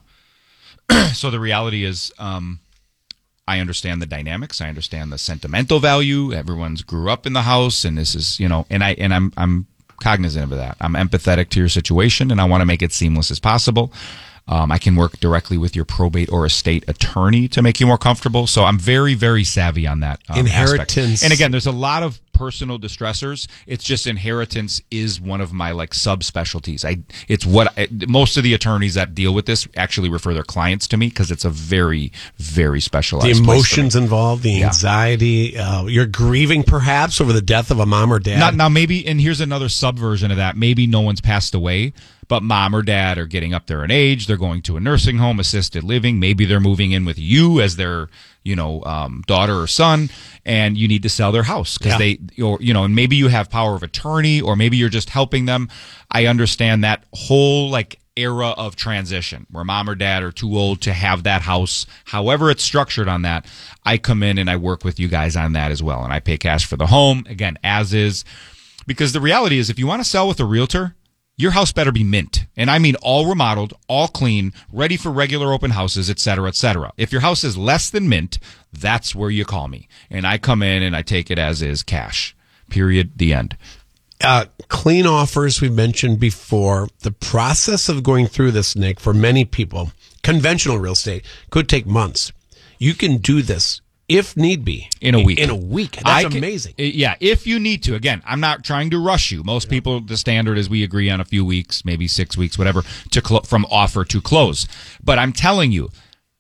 so the reality is, um, I understand the dynamics. I understand the sentimental value. Everyone's grew up in the house, and this is, you know, and I and I'm I'm. cognizant of that. I'm empathetic to your situation, and I want to make it seamless as possible. Um, I can work directly with your probate or estate attorney to make you more comfortable. So I'm very, very savvy on that um, inheritance. aspect. And again, there's a lot of personal distressors. It's just inheritance is one of my like subspecialties. I it's what I, most of the attorneys that deal with this actually refer their clients to me because it's a very, very specialized. The emotions involved, the Yeah. anxiety. Uh, you're grieving perhaps over the death of a mom or dad. Now, now maybe, and here's another subversion of that. Maybe no one's passed away, but mom or dad are getting up there in age. They're going to a nursing home, assisted living. Maybe they're moving in with you as their, you know, um, daughter or son, and you need to sell their house because Yeah. they, or you know, and maybe you have power of attorney, or maybe you're just helping them. I understand that whole like era of transition where mom or dad are too old to have that house. However it's structured on that, I come in and I work with you guys on that as well, and I pay cash for the home again as is, because the reality is if you want to sell with a realtor, your house better be mint. And I mean all remodeled, all clean, ready for regular open houses, et cetera, et cetera. If your house is less than mint, that's where you call me. And I come in and I take it as is, cash. Period. The end. Uh, clean offers, we mentioned before. The process of going through this, Nick, for many people, conventional real estate, could take months. You can do this if need be. In a week. In a week. That's I can- amazing. Yeah, if you need to. Again, I'm not trying to rush you. Most people, the standard is we agree on a few weeks, maybe six weeks, whatever, to clo- from offer to close. But I'm telling you,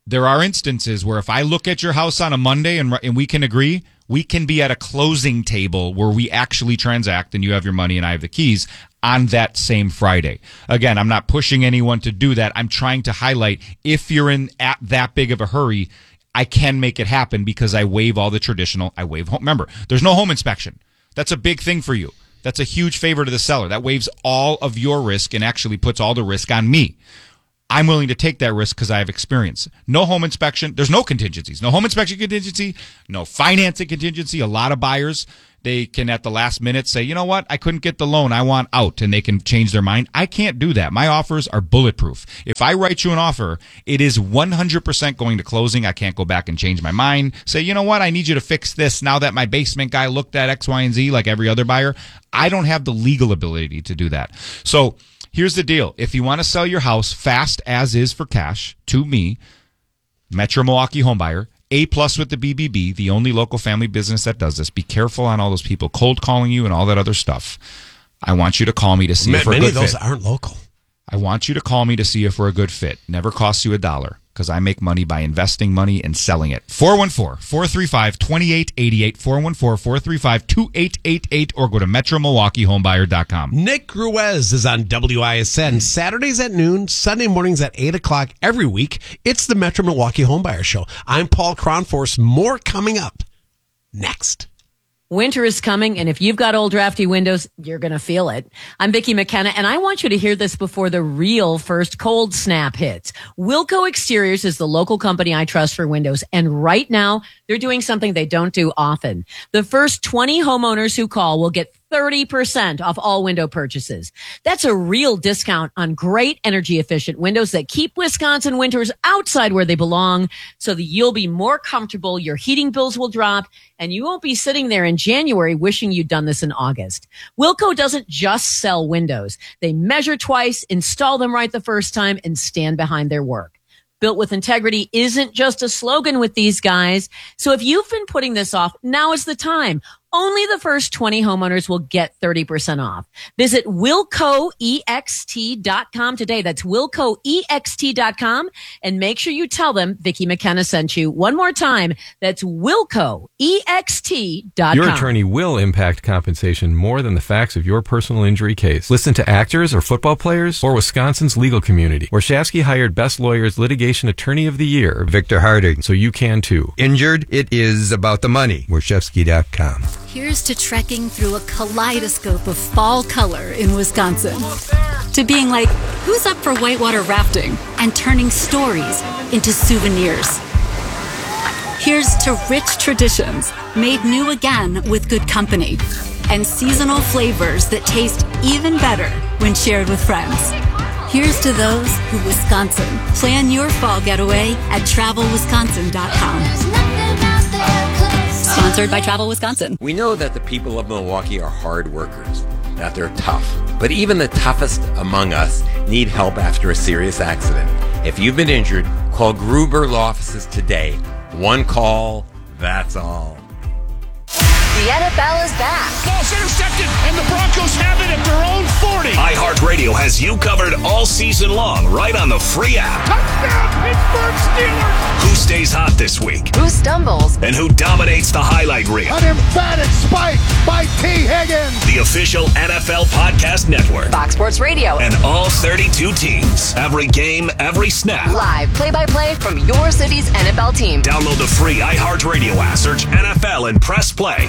there are instances where if I look at your house on a Monday and, and we can agree, we can be at a closing table where we actually transact and you have your money and I have the keys on that same Friday. Again, I'm not pushing anyone to do that. I'm trying to highlight if you're in at that big of a hurry, I can make it happen because I waive all the traditional. I waive home. Remember, there's no home inspection. That's a big thing for you. That's a huge favor to the seller. That waives all of your risk and actually puts all the risk on me. I'm willing to take that risk because I have experience. No home inspection. There's no contingencies. No home inspection contingency. No financing contingency. A lot of buyers, they can at the last minute say, you know what? I couldn't get the loan. I want out. And they can change their mind. I can't do that. My offers are bulletproof. If I write you an offer, it is one hundred percent going to closing. I can't go back and change my mind. Say, you know what? I need you to fix this now that my basement guy looked at X, Y, and Z like every other buyer. I don't have the legal ability to do that. So here's the deal. If you want to sell your house fast as is for cash to me, Metro Milwaukee Homebuyer, A plus with the B B B, the only local family business that does this. Be careful on all those people cold calling you and all that other stuff. I want you to call me to see Ma- if we're a many good of those fit. aren't local. I want you to call me to see if we're a good fit. Never costs you a dollar because I make money by investing money and selling it. four one four, four three five, two eight eight eight, four one four, four three five, two eight eight eight, or go to metro milwaukee homebuyer dot com. Nick Gruez is on W I S N Saturdays at noon, Sunday mornings at eight o'clock every week. It's the Metro Milwaukee Homebuyer Show. I'm Paul Cronforce. More coming up next. Winter is coming, and if you've got old drafty windows, you're going to feel it. I'm Vicki McKenna, and I want you to hear this before the real first cold snap hits. Wilco Exteriors is the local company I trust for windows, and right now, they're doing something they don't do often. The first twenty homeowners who call will get thirty percent off all window purchases. That's a real discount on great energy efficient windows that keep Wisconsin winters outside where they belong so that you'll be more comfortable, your heating bills will drop, and you won't be sitting there in January wishing you'd done this in August. Wilco doesn't just sell windows. They measure twice, install them right the first time, and stand behind their work. Built with integrity isn't just a slogan with these guys. So if you've been putting this off, now is the time. Only the first twenty homeowners will get thirty percent off. Visit wilco ext dot com today. That's wilco ext dot com. And make sure you tell them Vicki McKenna sent you. One more time, that's wilco ext dot com. Your attorney will impact compensation more than the facts of your personal injury case. Listen to actors or football players or Wisconsin's legal community. Warshawski hired Best Lawyers Litigation Attorney of the Year, Victor Harding, so you can too. Injured? It is about the money. Warshawski dot com. Here's to trekking through a kaleidoscope of fall color in Wisconsin. To being like, who's up for whitewater rafting? And turning stories into souvenirs. Here's to rich traditions made new again with good company. And seasonal flavors that taste even better when shared with friends. Here's to those who Wisconsin. Plan your fall getaway at travel wisconsin dot com. Sponsored by Travel Wisconsin. We know that the people of Milwaukee are hard workers, that they're tough. But even the toughest among us need help after a serious accident. If you've been injured, call Gruber Law Offices today. One call, that's all. The N F L is back. Ball's intercepted, and the Broncos have it at their own forty. iHeartRadio has you covered all season long, right on the free app. Touchdown, Pittsburgh Steelers! Who stays hot this week? Who stumbles? And who dominates the highlight reel? An emphatic spike by T. Higgins. The official N F L Podcast Network. Fox Sports Radio. And all thirty-two teams. Every game, every snap. Live play-by-play from your city's N F L team. Download the free iHeartRadio app. Search N F L and press play.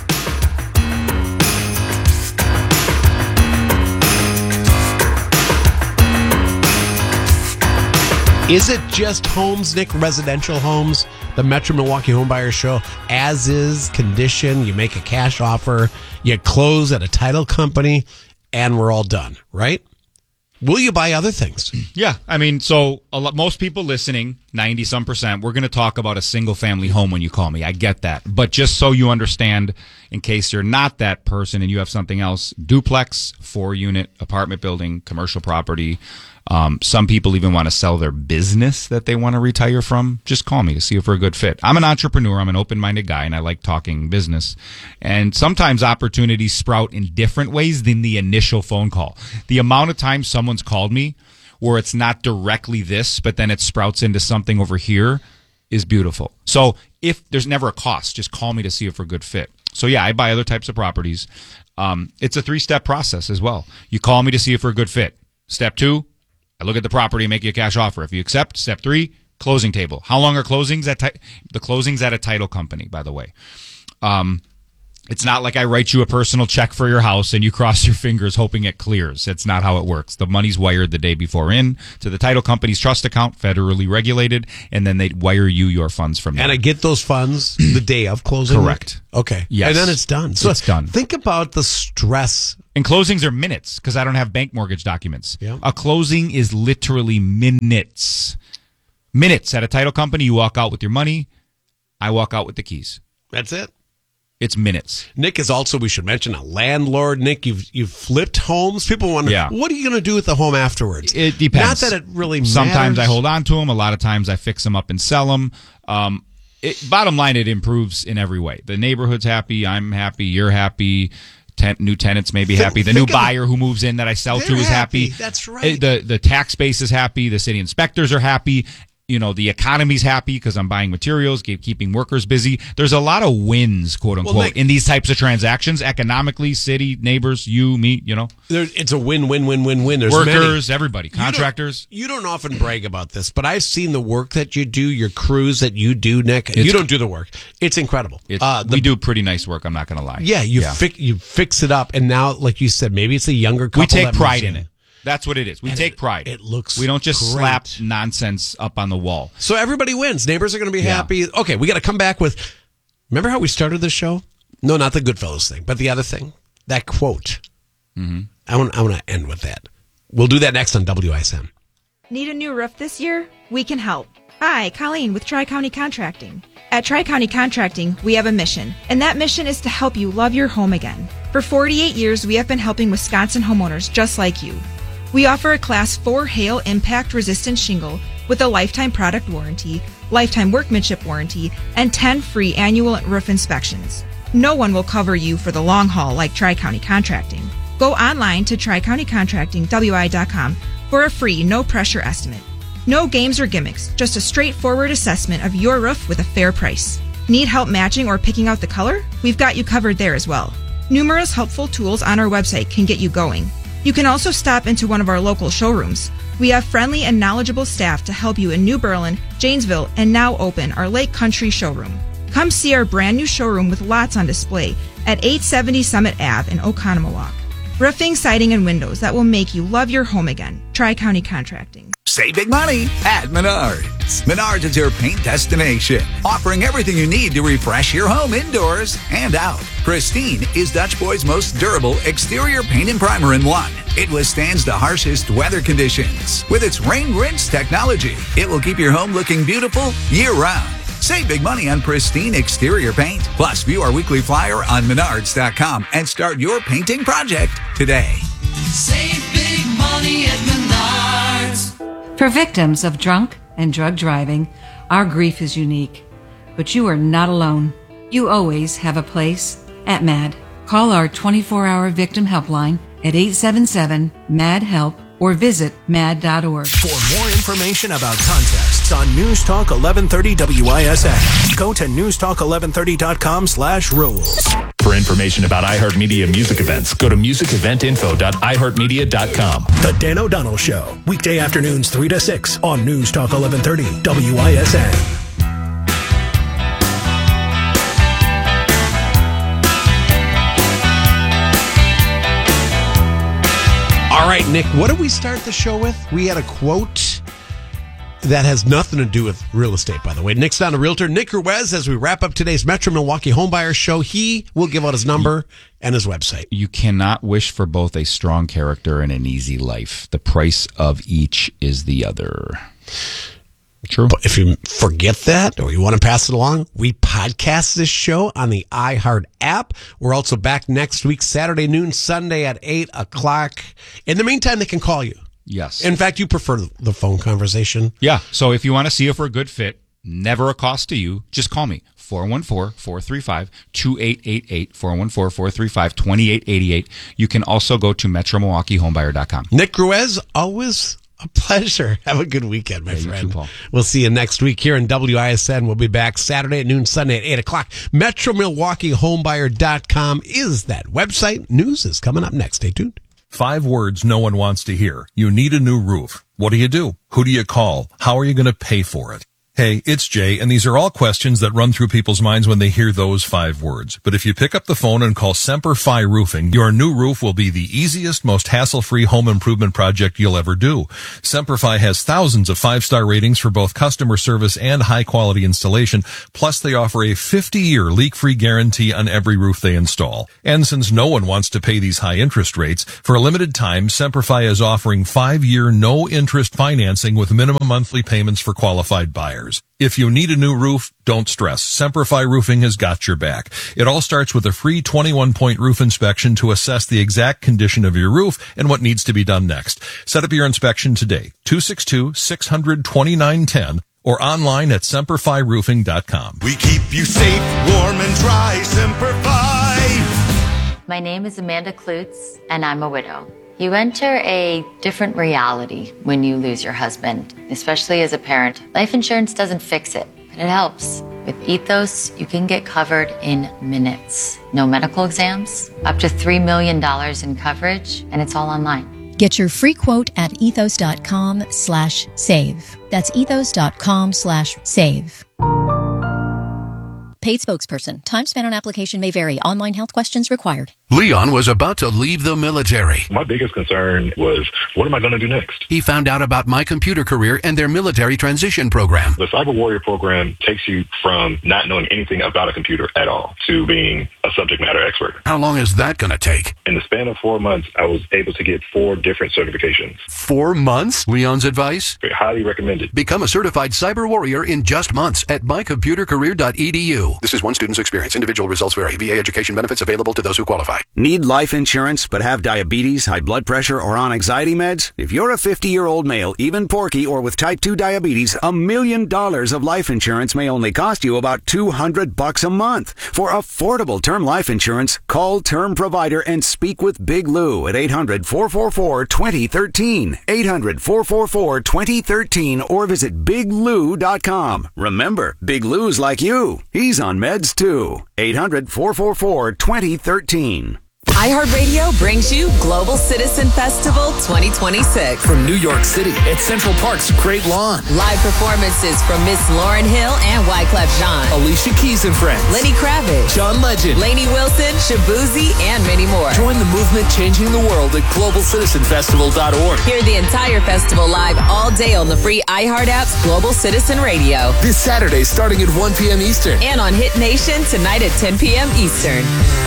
Is it just homes, Nick? Residential homes? The Metro Milwaukee Homebuyer Show, as is condition. You make a cash offer, you close at a title company, and we're all done, right? Will you buy other things? Yeah, I mean, so a lot, most people listening, ninety some percent, we're going to talk about a single family home when you call me. I get that. But just so you understand, in case you're not that person and you have something else, duplex, four unit apartment building, commercial property. Um, some people even want to sell their business that they want to retire from. Just call me to see if we're a good fit. I'm an entrepreneur. I'm an open-minded guy, and I like talking business. And sometimes opportunities sprout in different ways than the initial phone call. The amount of times someone's called me where it's not directly this, but then it sprouts into something over here, is beautiful. So if there's never a cost, just call me to see if we're a good fit. So yeah, I buy other types of properties. Um, it's a three-step process as well. You call me to see if we're a good fit. Step two, I look at the property and make you a cash offer. If you accept, step three, closing table. How long are closings at ti- the closings at a title company, by the way? Um, it's not like I write you a personal check for your house and you cross your fingers hoping it clears. It's not how it works. The money's wired the day before in to the title company's trust account, federally regulated, and then they wire you your funds from there. And I get those funds the day of closing? Correct. Okay. Yes. And then it's done. So it's done. Think about the stress. And closings are minutes because I don't have bank mortgage documents. Yeah. A closing is literally minutes. Minutes at a title company. You walk out with your money. I walk out with the keys. That's it. It's minutes. Nick is also, we should mention, a landlord. Nick, you've you've flipped homes. People wonder, Yeah. what are you going to do with the home afterwards? It depends. Not that it really matters. Sometimes I hold on to them. A lot of times I fix them up and sell them. Um, it, bottom line, it improves in every way. The neighborhood's happy. I'm happy. You're happy. Ten, new tenants may be Think- happy. The new think of- buyer who moves in that I sell to They're is happy. happy. That's right. Uh, The the tax base is happy. The city inspectors are happy. You know, the economy's happy because I'm buying materials, keep, keeping workers busy. There's a lot of wins, quote unquote, Nick- in these types of transactions. Economically, city, neighbors, you, me, you know. There, it's a win, win, win, win, win. There's Workers, many. everybody, You don't- contractors. You don't, often brag about this, but I've seen the work that you do, your crews that you do, Nick. It's- you don't do the work. It's incredible. It's, Uh, the- we do pretty nice work, I'm not going to lie. Yeah, you, Fi- you fix it up, and now, like you said, maybe it's a younger couple. We take that pride moves in it. That's what it is. We And take it- pride. it looks We don't just great. slap nonsense up on the wall. So everybody wins. Neighbors are going to be Yeah. happy. Okay, we got to come back with. Remember how we started this show? No, not the Goodfellas thing, but the other thing. That quote. Mm-hmm. I want. I want to end with that. We'll do that next on W I S M. Need a new roof this year? We can help. Hi, Colleen with Tri-County Contracting. At Tri-County Contracting, we have a mission, and that mission is to help you love your home again. For forty-eight years, we have been helping Wisconsin homeowners just like you. We offer a Class four hail impact resistant shingle with a lifetime product warranty, lifetime workmanship warranty, and ten free annual roof inspections. No one will cover you for the long haul like Tri-County Contracting. Go online to tri county contracting w i dot com for a free, no-pressure estimate. No games or gimmicks, just a straightforward assessment of your roof with a fair price. Need help matching or picking out the color? We've got you covered there as well. Numerous helpful tools on our website can get you going. You can also stop into one of our local showrooms. We have friendly and knowledgeable staff to help you in New Berlin, Janesville, and now open our Lake Country showroom. Come see our brand new showroom with lots on display at eight seventy Summit Avenue in Oconomowoc. Roofing, siding, and windows that will make you love your home again. Tri-County Contracting. Save big money at Menards. Menards is your paint destination, offering everything you need to refresh your home indoors and out. Pristine is Dutch Boy's most durable exterior paint and primer in one. It withstands the harshest weather conditions. With its rain rinse technology, it will keep your home looking beautiful year-round. Save big money on Pristine exterior paint. Plus, view our weekly flyer on menards dot com and start your painting project today. Save big money at Menards. For victims of drunk and drug driving, our grief is unique. But you are not alone. You always have a place at MAD. Call our twenty-four hour victim helpline at eight seven seven, M A D, HELP or visit mad dot org. For more information about contests on News Talk eleven thirty W I S N, go to newstalk eleven thirty dot com slash rules. For information about iHeartMedia music events, go to music event info dot i heart media dot com. The Dan O'Donnell Show, weekday afternoons three to six on News Talk eleven thirty W I S N. All right, Nick, what did we start the show with? We had a quote that has nothing to do with real estate, by the way. Nick's not a realtor. Nick Ruiz, as we wrap up today's Metro Milwaukee Homebuyer Show, he will give out his number and his website. You cannot wish for both a strong character and an easy life. The price of each is the other. True. But if you forget that or you want to pass it along, we podcast this show on the iHeart app. We're also back next week, Saturday noon, Sunday at eight o'clock. In the meantime, they can call you. Yes. In fact, you prefer the phone conversation. Yeah. So if you want to see if we're a good fit, never a cost to you, just call me. four one four, four three five, two eight eight eight, four one four, four three five, two eight eight eight. You can also go to metro milwaukee homebuyer dot com. Nick Ruiz, always A pleasure. Have a good weekend, my Yeah, you friend. too, Paul. We'll see you next week here in W I S N. We'll be back Saturday at noon, Sunday at eight o'clock. Metro Milwaukee Homebuyer dot com is that website. News is coming up next. Stay tuned. Five words no one wants to hear. You need a new roof. What do you do? Who do you call? How are you going to pay for it? Hey, it's Jay, and these are all questions that run through people's minds when they hear those five words. But if you pick up the phone and call Semper Fi Roofing, your new roof will be the easiest, most hassle-free home improvement project you'll ever do. Semper Fi has thousands of five-star ratings for both customer service and high-quality installation, plus they offer a fifty-year leak-free guarantee on every roof they install. And since no one wants to pay these high interest rates, for a limited time, Semper Fi is offering five-year no-interest financing with minimum monthly payments for qualified buyers. If you need a new roof, don't stress. Semper Fi Roofing has got your back. It all starts with a free twenty-one point roof inspection to assess the exact condition of your roof and what needs to be done next. Set up your inspection today. two six two, six hundred, twenty-nine ten or online at semper fi roofing dot com. We keep you safe, warm, and dry. Semper Fi. My name is Amanda Klutz, and I'm a widow. You enter a different reality when you lose your husband, especially as a parent. Life insurance doesn't fix it, but it helps. With Ethos, you can get covered in minutes. No medical exams, up to three million dollars in coverage, and it's all online. Get your free quote at ethos.com slash save. That's ethos.com slash save. Paid spokesperson. Time spent on application may vary. Online health questions required. Leon was about to leave the military. My biggest concern was, what am I going to do next? He found out about My Computer Career and their military transition program. The Cyber Warrior program takes you from not knowing anything about a computer at all to being a subject matter expert. How long is that going to take? In the span of four months, I was able to get four different certifications. Four months? Leon's advice? Highly recommended. Become a certified cyber warrior in just months at my computer career dot e d u. This is one student's experience. Individual results vary. V A education benefits available to those who qualify. Need life insurance but have diabetes, high blood pressure, or on anxiety meds? If you're a fifty-year-old male, even porky, or with type two diabetes, a million dollars of life insurance may only cost you about two hundred bucks a month. For affordable term life insurance, call Term Provider and speak with Big Lou at eight hundred, four four four, two zero one three, eight hundred, four four four, two zero one three, or visit big lou dot com. Remember, Big Lou's like you. He's on meds too. eight hundred, four four four, two zero one three. iHeartRadio brings you Global Citizen Festival twenty twenty-six. From New York City at Central Park's Great Lawn. Live performances from Miss Lauryn Hill and Wyclef Jean. Alicia Keys and Friends. Lenny Kravitz. John Legend. Lainey Wilson, Shabuzi, and many more. Join the movement changing the world at global citizen festival dot org. Hear the entire festival live all day on the free iHeart app's Global Citizen Radio. This Saturday starting at one p.m. Eastern. And on Hit Nation tonight at ten p.m. Eastern.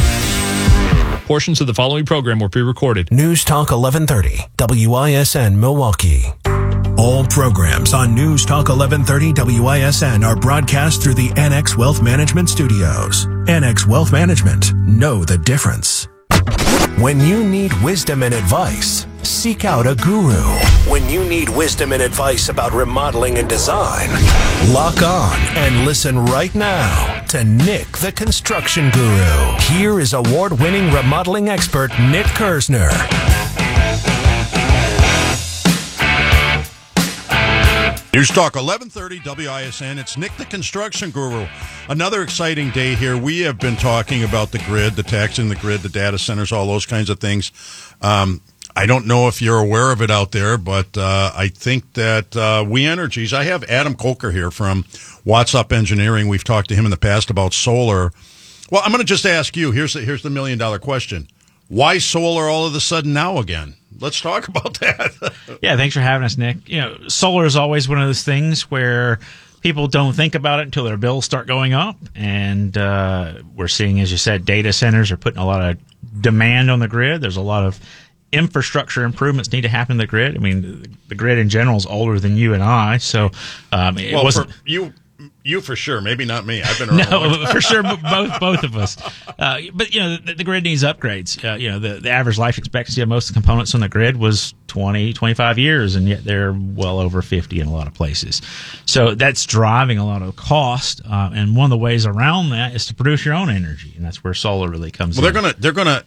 Portions of the following program were pre-recorded. News Talk eleven thirty, W I S N Milwaukee. All programs on News Talk eleven thirty W I S N are broadcast through the N X Wealth Management Studios. N X Wealth Management. Know the difference. When you need wisdom and advice, seek out a guru. When you need wisdom and advice about remodeling and design, lock on and listen right now to Nick the Construction Guru. Here is award-winning remodeling expert Nick Kersner. News Talk eleven thirty W I S N. It's Nick the Construction Guru. Another exciting day here. We have been talking about the grid, the taxing the grid, the data centers, all those kinds of things. Um, I don't know if you're aware of it out there, but uh, I think that uh, We Energies, I have Adam Coker here from What's Up Engineering. We've talked to him in the past about solar. Well, I'm going to just ask you, here's the, here's the million dollar question. Why solar all of a sudden now again? Let's talk about that. Yeah, thanks for having us, Nick. You know, solar is always one of those things where people don't think about it until their bills start going up. And uh, we're seeing, as you said, data centers are putting a lot of demand on the grid. There's a lot of infrastructure improvements need to happen in the grid. I mean, the grid in general is older than you and I. So um, it well, wasn't. For you, you for sure. Maybe not me. I've been around. No, for sure, both both of us. Uh, but you know, the, the grid needs upgrades. Uh, you know, the, the average life expectancy of most of the components on the grid was twenty, twenty-five years, and yet they're well over fifty in a lot of places. So that's driving a lot of cost. Uh, and one of the ways around that is to produce your own energy, and that's where solar really comes well, in. Well, they're gonna they're gonna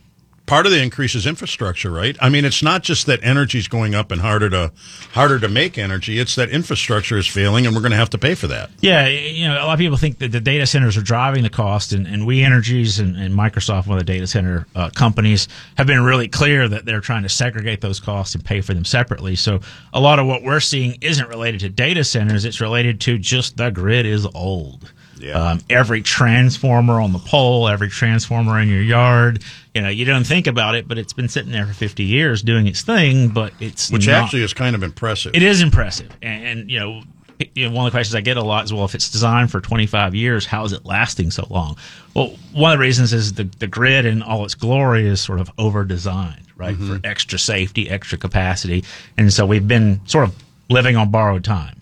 part of the increase is infrastructure, right? I mean, it's not just that energy's going up and harder to harder to make energy. It's that infrastructure is failing, and we're going to have to pay for that. Yeah, you know, a lot of people think that the data centers are driving the cost, and, and We Energies and, and Microsoft, one of the data center uh, companies, have been really clear that they're trying to segregate those costs and pay for them separately. So a lot of what we're seeing isn't related to data centers; it's related to just the grid is old. Yeah. Um, every transformer on the pole, every transformer in your yard. You know, you don't think about it, but it's been sitting there for fifty years doing its thing. But it's which not, actually is kind of impressive. It is impressive, and, and you know, it, you know, one of the questions I get a lot is, well, if it's designed for twenty-five years, how is it lasting so long? Well, one of the reasons is the the grid in all its glory is sort of over designed, right, Mm-hmm. for extra safety, extra capacity, and so we've been sort of living on borrowed time.